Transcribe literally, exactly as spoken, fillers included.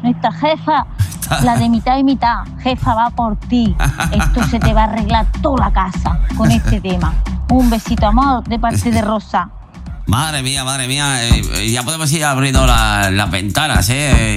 nuestra jefa, la de mitad y mitad, jefa va por ti. Esto se te va a arreglar toda la casa con este tema. Un besito, amor, de parte de Rosa. Madre mía, madre mía, eh, ya podemos ir abriendo la, las ventanas, ¿eh?